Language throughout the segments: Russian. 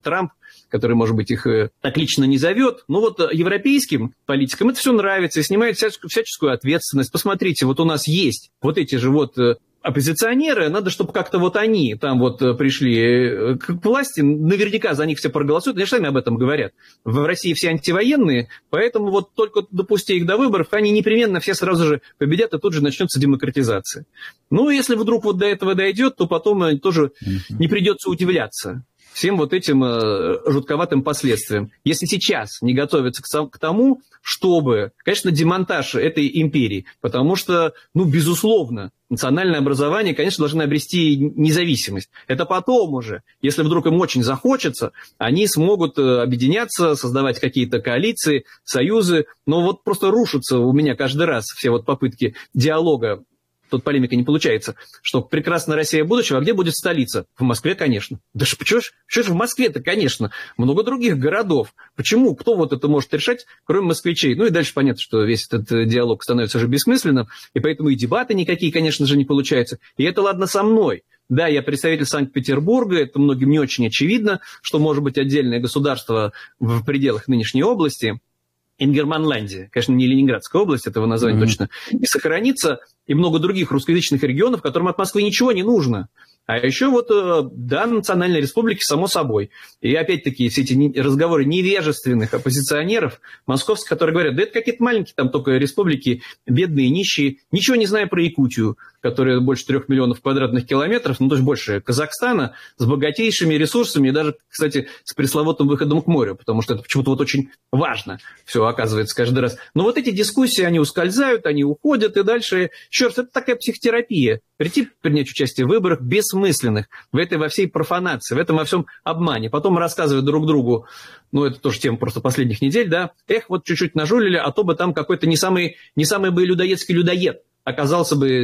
Трамп, который, может быть, их так лично не зовет. Но вот европейским политикам это все нравится и снимает всяческую ответственность. Посмотрите, вот у нас есть вот эти же вот оппозиционеры, надо, чтобы как-то вот они там вот пришли к власти, наверняка за них все проголосуют, они же сами об этом говорят. В России все антивоенные, поэтому вот только допусти их до выборов, они непременно все сразу же победят, и тут же начнется демократизация. Ну, если вдруг вот до этого дойдет, то потом тоже не придется удивляться всем вот этим жутковатым последствиям. Если сейчас не готовиться к тому, чтобы, конечно, демонтаж этой империи, потому что, ну, безусловно, национальное образование, конечно, должно обрести независимость. Это потом уже, если вдруг им очень захочется, они смогут объединяться, создавать какие-то коалиции, союзы, но вот просто рушатся у меня каждый раз все вот попытки диалога. Тут полемика не получается, что прекрасная Россия будущего, а где будет столица? В Москве, конечно. Да почему же в Москве-то, конечно? Много других городов. Почему? Кто вот это может решать, кроме москвичей? Ну и дальше понятно, что весь этот диалог становится уже бессмысленным, и поэтому и дебаты никакие, конечно же, не получаются. И это ладно со мной. Да, я представитель Санкт-Петербурга, это многим не очень очевидно, что может быть отдельное государство в пределах нынешней области. Ингерманландия, конечно, не Ленинградская область, этого названия точно не сохранится, и много других русскоязычных регионов, которым от Москвы ничего не нужно. А еще вот, да, национальные республики, само собой. И опять-таки все эти разговоры невежественных оппозиционеров московских, которые говорят, да это какие-то маленькие там только республики, бедные, нищие, ничего не зная про Якутию, которая больше 3 миллионов квадратных километров, ну то есть больше Казахстана, с богатейшими ресурсами и даже, кстати, с пресловутым выходом к морю, потому что это почему-то вот очень важно все оказывается каждый раз. Но вот эти дискуссии, они ускользают, они уходят, и дальше, еще раз, это такая психотерапия. Прийти принять участие в выборах бессмысленных, во всей профанации, в этом во всем обмане. Потом рассказывают друг другу, ну, это тоже тема просто последних недель, да, вот чуть-чуть нажулили, а то бы там какой-то не самый бы людоедский людоед оказался бы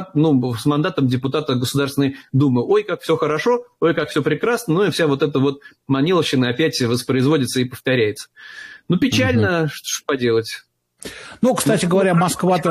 с мандатом депутата Государственной Думы. Ой, как все хорошо, ой, как все прекрасно, ну и вся вот эта вот маниловщина опять воспроизводится и повторяется. Ну, печально, что ж поделать. Ну, кстати говоря, Москва-то...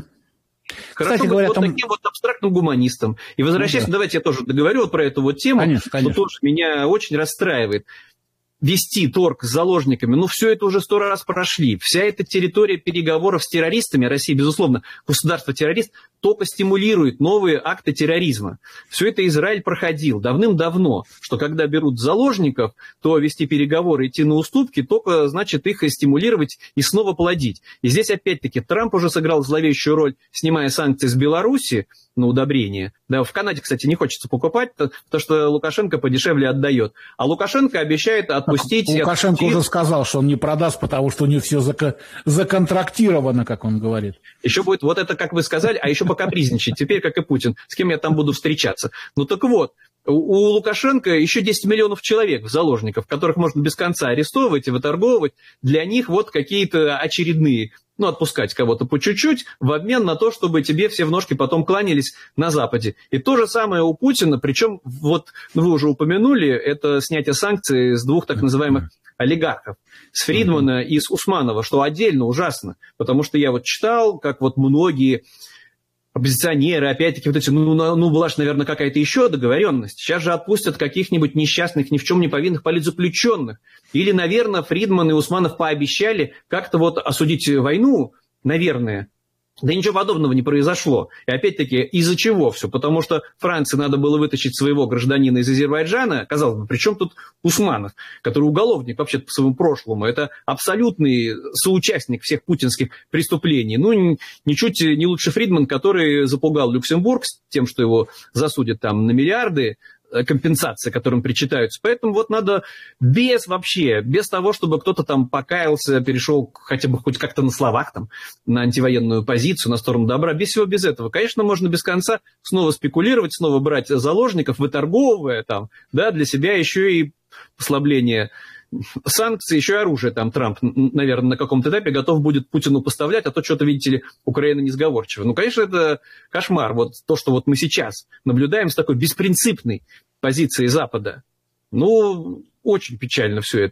Хорошо быть вот таким вот абстрактным гуманистом. И возвращаясь, давайте я тоже договорю про эту вот тему, что тоже меня очень расстраивает. Вести торг с заложниками, ну, все это уже 100 раз прошли. Вся эта территория переговоров с террористами, Россия, безусловно, государство-террорист, только стимулирует новые акты терроризма. Все это Израиль проходил давным-давно, что когда берут заложников, то вести переговоры, идти на уступки, только, значит, их стимулировать и снова плодить. И здесь, опять-таки, Трамп уже сыграл зловещую роль, снимая санкции с Беларуси на удобрение. Да, в Канаде, кстати, не хочется покупать, потому что Лукашенко подешевле отдает. А Лукашенко обещает отпустить... Лукашенко уже сказал, что он не продаст, потому что у него все законтрактировано, как он говорит. Еще будет, вот это, как вы сказали, а еще покапризничать. Теперь, как и Путин, с кем я там буду встречаться. Ну так вот, у Лукашенко еще 10 миллионов человек в заложников, которых можно без конца арестовывать и выторговывать. Для них вот какие-то очередные, отпускать кого-то по чуть-чуть в обмен на то, чтобы тебе все в ножки потом кланялись на Западе. И то же самое у Путина, причем, вот вы уже упомянули, это снятие санкций с 2 так называемых олигархов, с Фридмана и с Усманова, что отдельно ужасно, потому что я вот читал, как вот многие оппозиционеры, опять-таки, вот эти, была же, наверное, какая-то еще договоренность. Сейчас же отпустят каких-нибудь несчастных, ни в чем не повинных политзаключенных. Или, наверное, Фридман и Усманов пообещали как-то вот осудить войну, наверное. Да ничего подобного не произошло. И опять-таки, из-за чего все? Потому что Франции надо было вытащить своего гражданина из Азербайджана. Казалось бы, при чем тут Усманов, который уголовник вообще-то по своему прошлому? Это абсолютный соучастник всех путинских преступлений. Ничуть не лучше Фридман, который запугал Люксембург с тем, что его засудят там на миллиарды, компенсации, которым причитаются. Поэтому вот надо без того, чтобы кто-то там покаялся, перешел хотя бы хоть как-то на словах там, на антивоенную позицию, на сторону добра, без всего без этого. Конечно, можно без конца снова спекулировать, снова брать заложников, выторговывая там, да, для себя еще и послабление санкций, еще и оружие там Трамп, наверное, на каком-то этапе готов будет Путину поставлять, а то что-то, видите ли, Украина несговорчива. Конечно, это кошмар. Вот то, что вот мы сейчас наблюдаем с такой беспринципной позицией Запада. Очень печально все это.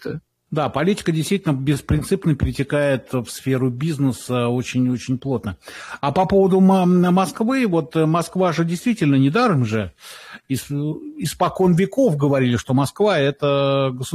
Да, политика действительно беспринципно перетекает в сферу бизнеса очень-очень плотно. А по поводу Москвы, вот Москва же действительно недаром же испокон веков говорили, что Москва – это государство